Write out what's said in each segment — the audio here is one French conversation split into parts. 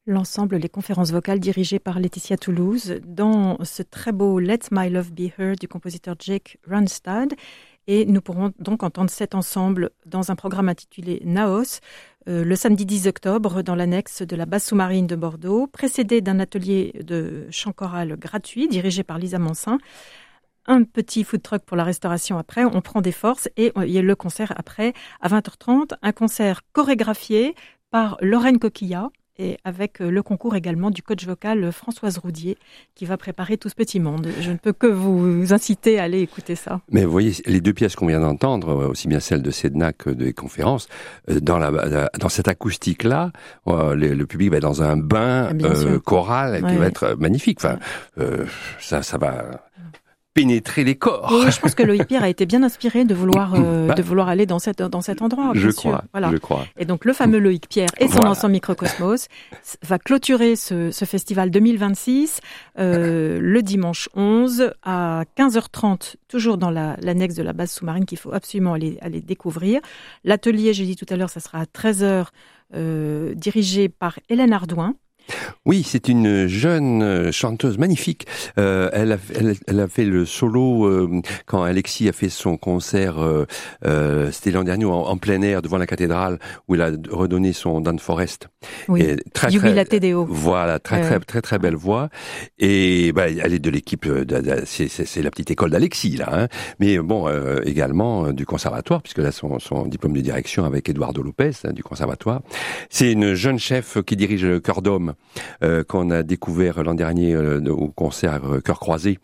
L'ensemble, les conférences vocales dirigées par Laetitia Toulouse dans ce très beau Let My Love Be Heard du compositeur Jake Ronstadt. Et nous pourrons donc entendre cet ensemble dans un programme intitulé Naos, le samedi 10 octobre dans l'annexe de la base sous-marine de Bordeaux, précédé d'un atelier de chant choral gratuit dirigé par Lisa Mansin. Un petit food truck pour la restauration après, on prend des forces et il y a le concert après à 20h30, un concert chorégraphié par Lorraine Coquillat et avec le concours également du coach vocal Françoise Roudier qui va préparer tout ce petit monde. Je ne peux que vous inciter à aller écouter ça. Mais vous voyez, les deux pièces qu'on vient d'entendre, aussi bien celle de Sedna que des conférences, dans cette acoustique-là, le public va être dans un bain choral qui va être magnifique. Enfin, ça va pénétrer les corps. Oui, je pense que Loïc Pierre a été bien inspiré de vouloir aller dans cet endroit. Je crois. Et donc le fameux Loïc Pierre et son ensemble Microcosmos va clôturer ce festival 2026 le dimanche 11 à 15h30, toujours dans l'annexe de la base sous-marine qu'il faut absolument aller découvrir. L'atelier, j'ai dit tout à l'heure, ça sera à 13h, dirigé par Hélène Ardouin. Oui, c'est une jeune chanteuse magnifique. Elle a fait le solo quand Alexis a fait son concert. C'était l'an dernier en plein air devant la cathédrale où il a redonné son Dan Forest. Oui. Jubilate Deo. Voilà, très belle voix. Et elle est de l'équipe. C'est la petite école d'Alexis là. Hein. Mais bon, également du conservatoire puisque là son diplôme de direction avec Eduardo Lopez du conservatoire. C'est une jeune chef qui dirige le Chœur d'Homme. Qu'on a découvert l'an dernier au concert Cœur Croisé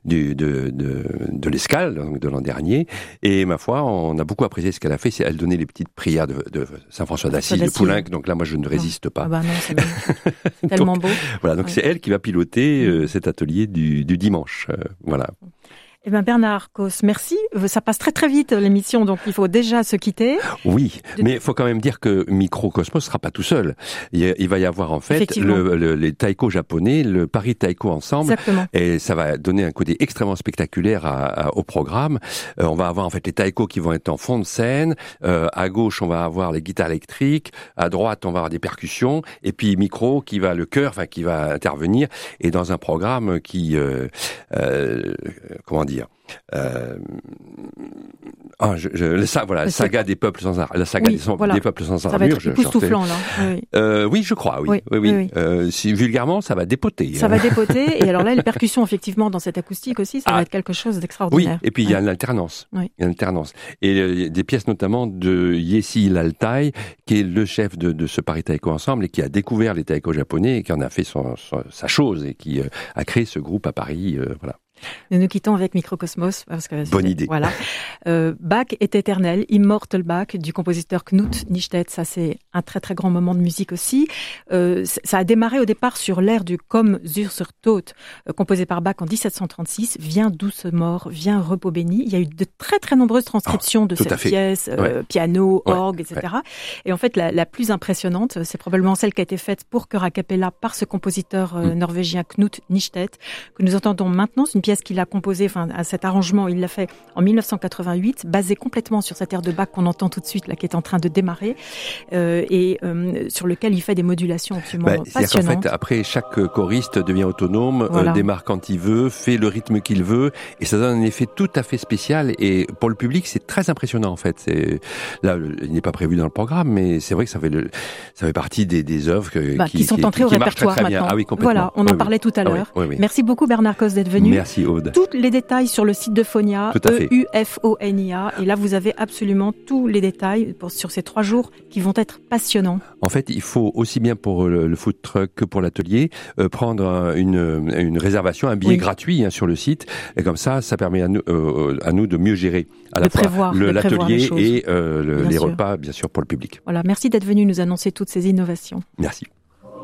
de l'Escale, donc de l'an dernier. Et ma foi, on a beaucoup apprécié ce qu'elle a fait. C'est elle donnait les petites prières de Saint-François d'Assise, de Poulenc. Donc là, moi, je ne résiste pas. Ah bah non, c'est tellement beau. Voilà, donc c'est elle qui va piloter cet atelier du dimanche. Voilà. Eh bien Bernard Cos, merci. Ça passe très très vite l'émission, donc il faut déjà se quitter. Oui, mais il faut quand même dire que Microcosmos sera pas tout seul. Il va y avoir en fait les taiko japonais, le Paris Taiko Ensemble. Exactement. Et ça va donner un côté extrêmement spectaculaire au programme. On va avoir en fait les taiko qui vont être en fond de scène. À gauche, on va avoir les guitares électriques. À droite, on va avoir des percussions. Et puis Micro qui va qui va intervenir. Et dans un programme qui, comment dire, la saga des peuples sans armure. La saga des peuples sans armure. Ça va être époustouflant, là. Oui, je crois, oui. Si, vulgairement, ça va dépoter. Ça va dépoter. Et alors là, les percussions, effectivement, dans cette acoustique aussi, ça va être quelque chose d'extraordinaire. Oui, et puis il y a une alternance. Oui. Il y a une alternance. Et des pièces notamment de Yessi Laltai, qui est le chef de ce Paris Taiko Ensemble et qui a découvert les taiko japonais et qui en a fait sa chose et qui a créé ce groupe à Paris. Voilà. Nous nous quittons avec Microcosmos parce que bonne idée. Voilà. Bach est éternel, Immortal Bach du compositeur Knut Nystedt. Ça, c'est un très très grand moment de musique aussi. Ça a démarré au départ sur l'air du Komm zur Tod, composé par Bach en 1736. Viens douce mort, viens repos béni. Il y a eu de très très nombreuses transcriptions de cette pièce, piano, orgue, etc. Ouais. Et en fait, la plus impressionnante, c'est probablement celle qui a été faite pour chœur a cappella par ce compositeur norvégien Knut Nystedt, que nous entendons maintenant. C'est une pièce qu'il a composée, à cet arrangement, il l'a fait en 1988, basé complètement sur cette air de Bach qu'on entend tout de suite, là, qui est en train de démarrer, sur lequel il fait des modulations absolument passionnantes. C'est-à-dire qu'en fait, après, chaque choriste devient autonome, démarre quand il veut, fait le rythme qu'il veut, et ça donne un effet tout à fait spécial, et pour le public, c'est très impressionnant, en fait. Là, il n'est pas prévu dans le programme, mais c'est vrai que ça fait partie des œuvres qui sont entrées au répertoire très, très maintenant. Ah oui, complètement. Voilà, on en parlait tout à l'heure. Oui. Merci beaucoup Bernard Cos d'être venu. Merci Aude. Tous les détails sur le site de Fonia, EUFONIA, et là vous avez absolument tous les détails sur ces 3 jours qui vont être passionnants. En fait, il faut aussi bien pour le food truck que pour l'atelier prendre une réservation, un billet gratuit sur le site, et comme ça permet à nous de mieux gérer à la fois l'atelier et les repas, bien sûr, pour le public. Voilà, merci d'être venu nous annoncer toutes ces innovations. Merci.